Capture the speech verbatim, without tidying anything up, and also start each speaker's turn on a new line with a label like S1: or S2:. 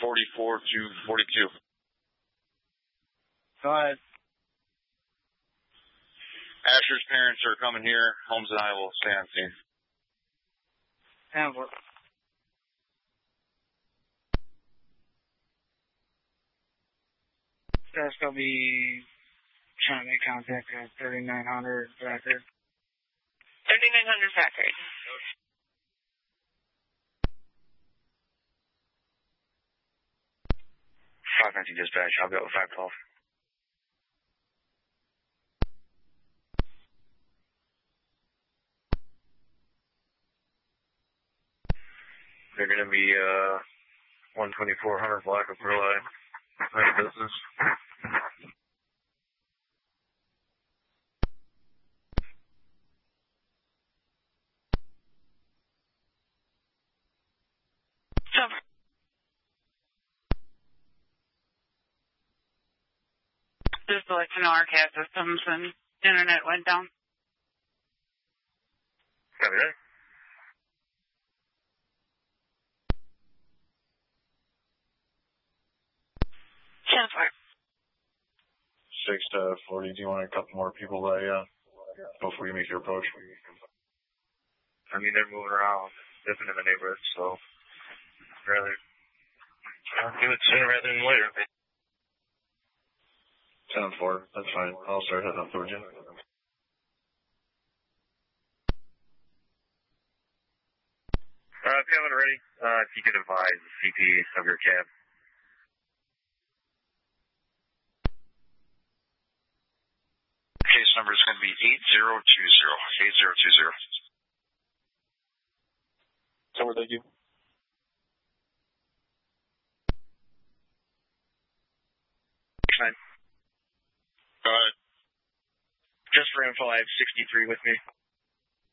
S1: forty-four to forty-two.
S2: Go ahead.
S1: Asher's parents are coming here. Holmes and I will stay on scene.
S2: And what? That's going to be trying to make contact at thirty-nine hundred Packard.
S3: thirty-nine hundred Packard.
S4: five nineteen dispatch, I'll go with five twelve. They're going to be uh, one twenty-four hundred block of Perlite. Nice business.
S3: Over. Just to let you know, our C A D systems and internet went down.
S4: Copy that.
S3: Jennifer.
S1: six to forty. Do you want a couple more people by, uh, before you make your approach?
S4: I mean, they're moving around, different in the neighborhood, so I'd rather uh, do it sooner rather than later.
S1: ten four. That's fine. I'll start heading up towards you.
S4: Uh, if you haven't already, uh, if you could advise the C P of your cab.
S1: Case number is going to be eight zero two zero. eight zero two zero. So, thank you.
S4: Fine.
S1: Go ahead.
S4: Just for info, I have sixty-three with me.